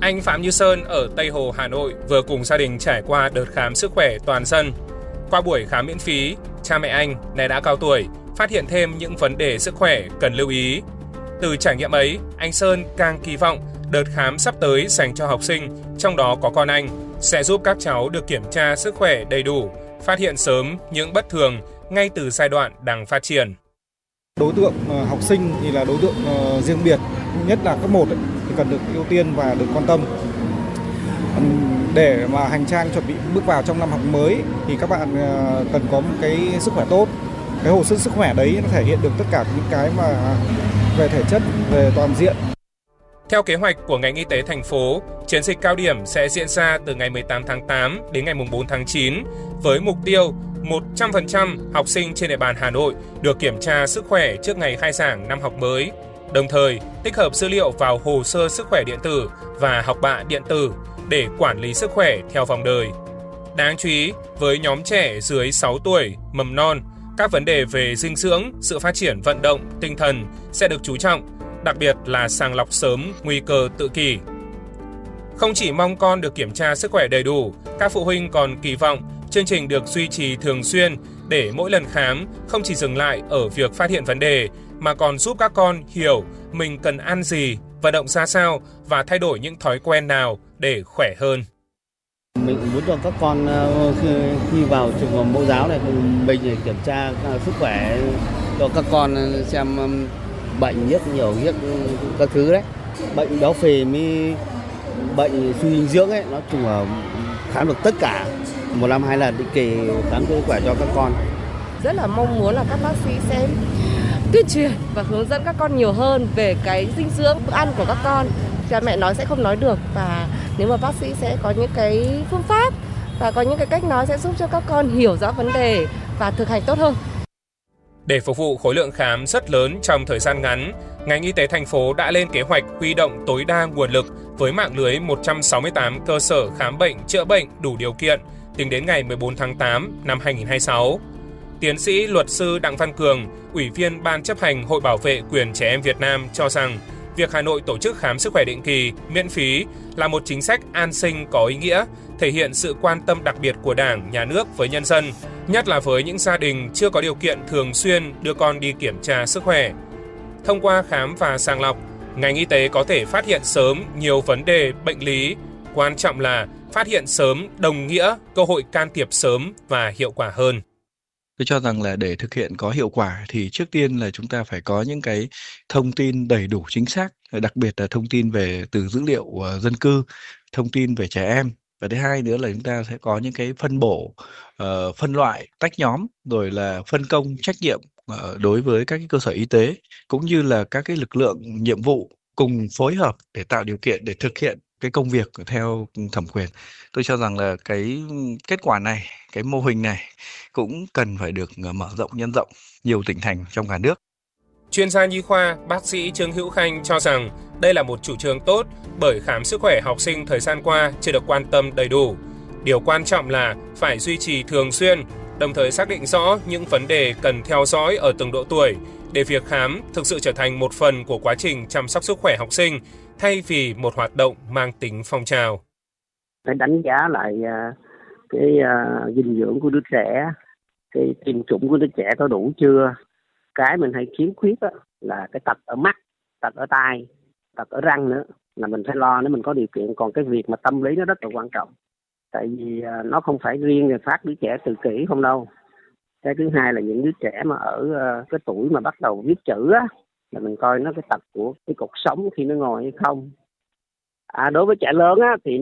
Anh Phạm Như Sơn ở Tây Hồ, Hà Nội vừa cùng gia đình trải qua đợt khám sức khỏe toàn dân. Qua buổi khám miễn phí, cha mẹ anh, nay đã cao tuổi, phát hiện thêm những vấn đề sức khỏe cần lưu ý. Từ trải nghiệm ấy, anh Sơn càng kỳ vọng đợt khám sắp tới dành cho học sinh, trong đó có con anh, sẽ giúp các cháu được kiểm tra sức khỏe đầy đủ, phát hiện sớm những bất thường ngay từ giai đoạn đang phát triển. Đối tượng học sinh thì là đối tượng riêng biệt, nhất là cấp 1 thì cần được ưu tiên và được quan tâm. Để mà hành trang chuẩn bị bước vào trong năm học mới thì các bạn cần có một cái sức khỏe tốt. Cái hồ sơ sức khỏe đấy nó thể hiện được tất cả những cái mà về thể chất, về toàn diện. Theo kế hoạch của ngành y tế thành phố, chiến dịch cao điểm sẽ diễn ra từ ngày 18 tháng 8 đến ngày 4 tháng 9 với mục tiêu 100% học sinh trên địa bàn Hà Nội được kiểm tra sức khỏe trước ngày khai giảng năm học mới, đồng thời tích hợp dữ liệu vào hồ sơ sức khỏe điện tử và học bạ điện tử để quản lý sức khỏe theo vòng đời. Đáng chú ý, với nhóm trẻ dưới 6 tuổi, mầm non, các vấn đề về dinh dưỡng, sự phát triển vận động, tinh thần sẽ được chú trọng, đặc biệt là sàng lọc sớm nguy cơ tự kỷ. Không chỉ mong con được kiểm tra sức khỏe đầy đủ, các phụ huynh còn kỳ vọng chương trình được duy trì thường xuyên để mỗi lần khám không chỉ dừng lại ở việc phát hiện vấn đề mà còn giúp các con hiểu mình cần ăn gì, vận động ra sao và thay đổi những thói quen nào để khỏe hơn. Mình muốn cho các con khi vào trường mẫu giáo này mình để kiểm tra sức khỏe cho các con xem bệnh nhiều các thứ đấy, bệnh béo phì mới bệnh suy dinh dưỡng ấy, nói chung là khám được tất cả, 1 năm 2 lần định kỳ khám sức khỏe cho các con. Rất là mong muốn là các bác sĩ sẽ tuyên truyền và hướng dẫn các con nhiều hơn về cái dinh dưỡng bữa ăn của các con. Cha mẹ nói sẽ không nói được, và nếu mà bác sĩ sẽ có những cái phương pháp và có những cái cách nói sẽ giúp cho các con hiểu rõ vấn đề và thực hành tốt hơn. Để phục vụ khối lượng khám rất lớn trong thời gian ngắn, ngành y tế thành phố đã lên kế hoạch huy động tối đa nguồn lực với mạng lưới 168 cơ sở khám bệnh, chữa bệnh đủ điều kiện tính đến ngày 14 tháng 8 năm 2026. Tiến sĩ luật sư Đặng Văn Cường, Ủy viên Ban chấp hành Hội Bảo vệ quyền trẻ em Việt Nam cho rằng việc Hà Nội tổ chức khám sức khỏe định kỳ, miễn phí là một chính sách an sinh có ý nghĩa, thể hiện sự quan tâm đặc biệt của Đảng, Nhà nước với nhân dân, nhất là với những gia đình chưa có điều kiện thường xuyên đưa con đi kiểm tra sức khỏe. Thông qua khám và sàng lọc, ngành y tế có thể phát hiện sớm nhiều vấn đề bệnh lý. Quan trọng là phát hiện sớm đồng nghĩa cơ hội can thiệp sớm và hiệu quả hơn. Tôi cho rằng là để thực hiện có hiệu quả thì trước tiên là chúng ta phải có những cái thông tin đầy đủ chính xác, đặc biệt là thông tin về từ dữ liệu dân cư, thông tin về trẻ em. Và thứ hai nữa là chúng ta sẽ có những cái phân bổ, phân loại, tách nhóm, rồi là phân công trách nhiệm đối với các cái cơ sở y tế, cũng như là các cái lực lượng nhiệm vụ cùng phối hợp để tạo điều kiện để thực hiện cái công việc theo thẩm quyền. Tôi cho rằng là cái kết quả này, cái mô hình này cũng cần phải được mở rộng, nhân rộng nhiều tỉnh thành trong cả nước. Chuyên gia nhi khoa, bác sĩ Trương Hữu Khanh cho rằng đây là một chủ trương tốt bởi khám sức khỏe học sinh thời gian qua chưa được quan tâm đầy đủ. Điều quan trọng là phải duy trì thường xuyên, đồng thời xác định rõ những vấn đề cần theo dõi ở từng độ tuổi để việc khám thực sự trở thành một phần của quá trình chăm sóc sức khỏe học sinh thay vì một hoạt động mang tính phong trào. Phải đánh giá lại cái dinh dưỡng của đứa trẻ, cái tiêm chủng của đứa trẻ có đủ chưa. Cái mình hay khiếm khuyết đó là cái tật ở mắt, tật ở tai, tật ở răng nữa là mình phải lo nếu mình có điều kiện. Còn cái việc mà tâm lý nó rất là quan trọng. Tại vì nó không phải riêng về phát đứa trẻ tự kỷ không đâu. Cái thứ hai là những đứa trẻ mà ở cái tuổi mà bắt đầu viết chữ á, là mình coi nó cái tật của cái cột sống khi nó ngồi hay không. Đối với trẻ lớn á thì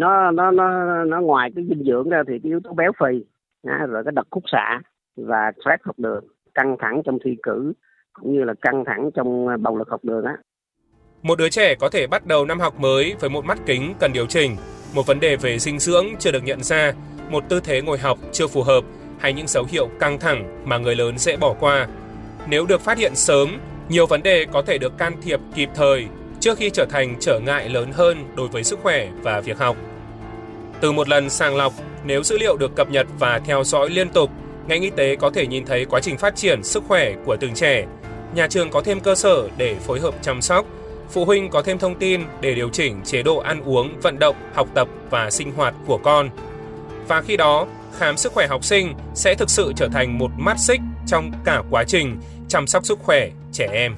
nó ngoài cái dinh dưỡng ra thì cái yếu tố béo phì, rồi cái đợt khúc xạ và stress học đường, căng thẳng trong thi cử cũng như là căng thẳng trong bạo lực học đường á. Một đứa trẻ có thể bắt đầu năm học mới với một mắt kính cần điều chỉnh, một vấn đề về dinh dưỡng chưa được nhận ra, một tư thế ngồi học chưa phù hợp hay những dấu hiệu căng thẳng mà người lớn dễ bỏ qua. Nếu được phát hiện sớm, nhiều vấn đề có thể được can thiệp kịp thời trước khi trở thành trở ngại lớn hơn đối với sức khỏe và việc học. Từ một lần sàng lọc, nếu dữ liệu được cập nhật và theo dõi liên tục, ngành y tế có thể nhìn thấy quá trình phát triển sức khỏe của từng trẻ. Nhà trường có thêm cơ sở để phối hợp chăm sóc, phụ huynh có thêm thông tin để điều chỉnh chế độ ăn uống, vận động, học tập và sinh hoạt của con. Và khi đó, khám sức khỏe học sinh sẽ thực sự trở thành một mắt xích trong cả quá trình chăm sóc sức khỏe trẻ em.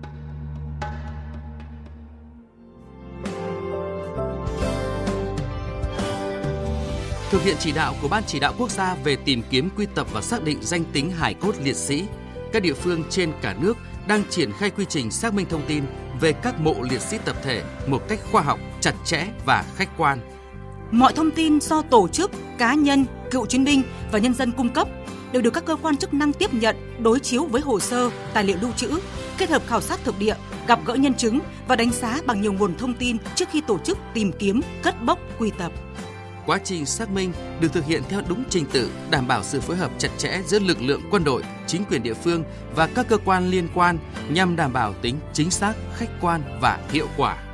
Thực hiện chỉ đạo của Ban Chỉ đạo Quốc gia về tìm kiếm, quy tập và xác định danh tính hài cốt liệt sĩ, các địa phương trên cả nước đang triển khai quy trình xác minh thông tin về các mộ liệt sĩ tập thể một cách khoa học, chặt chẽ và khách quan. Mọi thông tin do tổ chức, cá nhân, cựu chiến binh và nhân dân cung cấp đều được các cơ quan chức năng tiếp nhận, đối chiếu với hồ sơ, tài liệu lưu trữ, kết hợp khảo sát thực địa, gặp gỡ nhân chứng và đánh giá bằng nhiều nguồn thông tin trước khi tổ chức tìm kiếm, cất bốc, quy tập. Quá trình xác minh được thực hiện theo đúng trình tự, đảm bảo sự phối hợp chặt chẽ giữa lực lượng quân đội, chính quyền địa phương và các cơ quan liên quan nhằm đảm bảo tính chính xác, khách quan và hiệu quả.